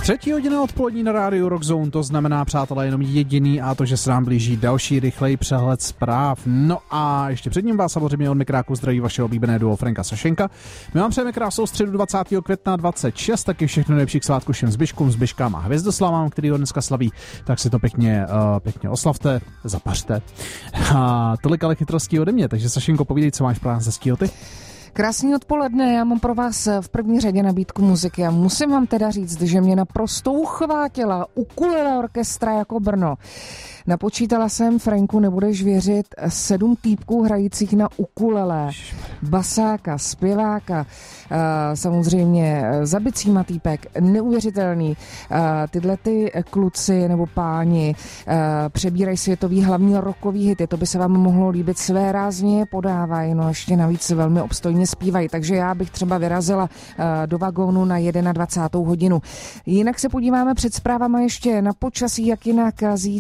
Třetí hodina odpolední na rádiu Rockzone, to znamená, přátelé, jenom jediný, a to, že se nám blíží další rychlej přehled zpráv. No a ještě před ním vás samozřejmě od mikráku zdraví vaše oblíbené duo Franka Sašenka. My vám přejeme krásnou středu 20. května 26, taky všechno nejlepší k svátku všem Zbyškům, Zbyškám a Hvězdoslavám, který ho dneska slaví, tak si to pěkně oslavte, zapařte. A tolik ale chytrostí ode mě, takže Sašenko, povídej, co máš pro nás hezkýho ty? Krásný odpoledne, já mám pro vás v první řadě nabídku muziky a musím vám teda říct, že mě naprosto uchvátila ukulele orchestra jako Brno. Napočítala jsem, Franku, nebudeš věřit, 7 týpků hrajících na ukulele, basáka, zpěváka, samozřejmě za bicíma týpek, neuvěřitelný. Tyhle ty kluci nebo páni přebírají světový hlavní rockový hity, to by se vám mohlo líbit, své rázně podávají, no ještě navíc velmi obstojně zpívají, takže já bych třeba vyrazila do vagónu na 21. hodinu. Jinak se podíváme před zprávama ještě na počasí, jak jinak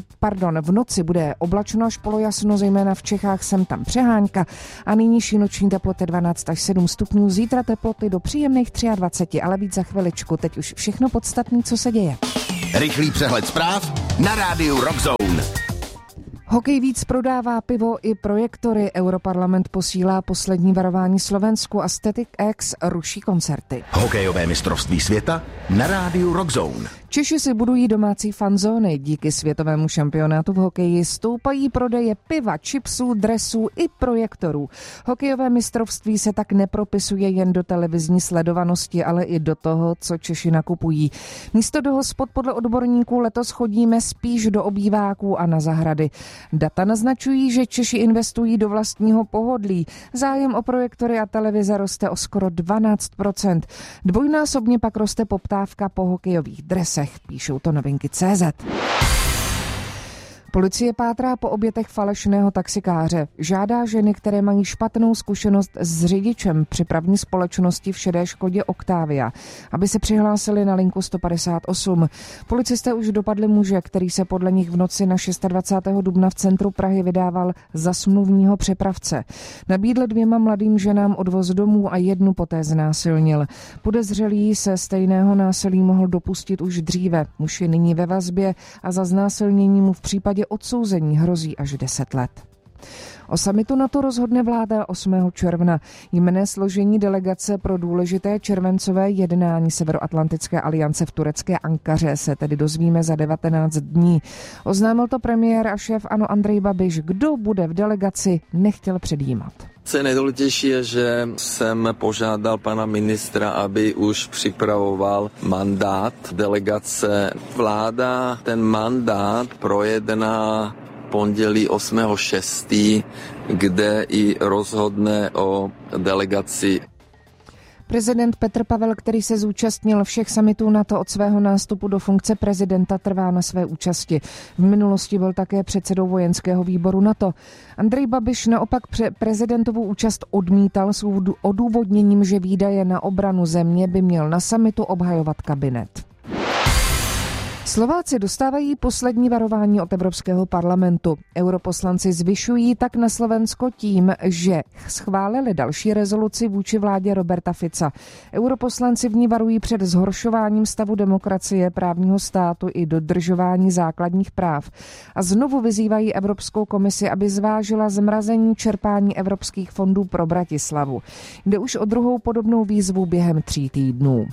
v noci bude oblačno až polojasno, zejména v Čechách sem tam přehánka a nejnižší noční teploty 12 až 7 stupňů, zítra teploty do příjemných 23, ale víc za chviličku, teď už všechno podstatné, co se děje. Rychlý přehled zpráv na rádiu Rockzone. Hokej víc prodává pivo i projektory. Europarlament posílá poslední varování Slovensku a Static X ruší koncerty. Hokejové mistrovství světa na rádiu Rockzone. Češi si budují domácí fanzóny. Díky světovému šampionátu v hokeji stoupají prodeje piva, chipsů, dresů i projektorů. Hokejové mistrovství se tak nepropisuje jen do televizní sledovanosti, ale i do toho, co Češi nakupují. Místo do hospod podle odborníků letos chodíme spíš do obýváků a na zahrady. Data naznačují, že Češi investují do vlastního pohodlí. Zájem o projektory a televize roste o skoro 12%. Dvojnásobně pak roste poptávka po hokejových dresech. Píšou to Novinky.cz. Policie pátrá po obětech falešného taxikáře. Žádá ženy, které mají špatnou zkušenost s řidičem přepravní společnosti v šedé Škodě Octavia, aby se přihlásili na linku 158. Policisté už dopadli muže, který se podle nich v noci na 26. dubna v centru Prahy vydával za smluvního přepravce. Nabídl 2 mladým ženám odvoz domů a jednu poté znásilnil. Podezřelý se stejného násilí mohl dopustit už dříve. Muž je nyní ve vazbě a za znásilnění mu v případě odsouzení hrozí až 10 let. O summitu NATO rozhodne vláda 8. června. Jmenné složení delegace pro důležité červencové jednání Severoatlantické aliance v turecké Ankaře se tedy dozvíme za 19 dní. Oznámil to premiér a šéf ANO Andrej Babiš. Kdo bude v delegaci, nechtěl předjímat. Co je nejdůležitější je, že jsem požádal pana ministra, aby už připravoval mandát delegace. Vláda ten mandát projedná pondělí 8.6., kde i rozhodne o delegaci. Prezident Petr Pavel, který se zúčastnil všech summitů NATO od svého nástupu do funkce prezidenta, trvá na své účasti. V minulosti byl také předsedou vojenského výboru NATO. Andrej Babiš naopak prezidentovou účast odmítal s odůvodněním, že výdaje na obranu země by měl na summitu obhajovat kabinet. Slováci dostávají poslední varování od Evropského parlamentu. Europoslanci zvyšují tak na Slovensko tím, že schválili další rezoluci vůči vládě Roberta Fica. Europoslanci v ní varují před zhoršováním stavu demokracie, právního státu i dodržování základních práv. A znovu vyzývají Evropskou komisi, aby zvážila zmrazení čerpání evropských fondů pro Bratislavu. Jde už o druhou podobnou výzvu během 3 týdnů.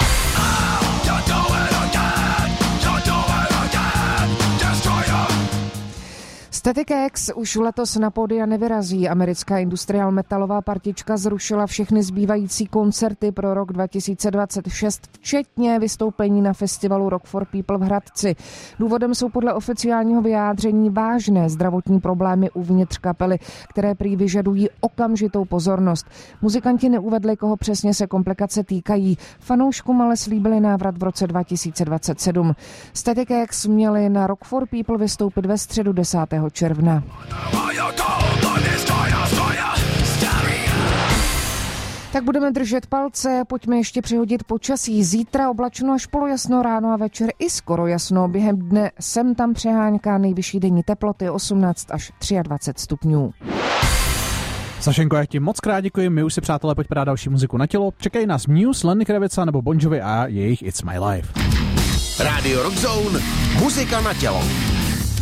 Static X už letos na pódia nevyrazí. Americká industrial metalová partička zrušila všechny zbývající koncerty pro rok 2026, včetně vystoupení na festivalu Rock for People v Hradci. Důvodem jsou podle oficiálního vyjádření vážné zdravotní problémy uvnitř kapely, které prý vyžadují okamžitou pozornost. Muzikanti neuvedli, koho přesně se komplikace týkají. Fanouškům ale slíbili návrat v roce 2027. Static X měli na Rock for People vystoupit ve středu 10. června. Tak budeme držet palce, pojďme ještě přihodit počasí. Zítra oblačno až polojasno, ráno a večer i skoro jasno. Během dne sem tam přehánka, nejvyšší denní teploty 18 až 23 stupňů. Sašenko, já ti moc krát děkuji, my už si, přátelé, pojďme dát další muziku na tělo. Čekají nás Muse, Lenny Kravitz nebo Bon Jovi a jejich It's My Life. Radio Rock Zone, muzika na tělo.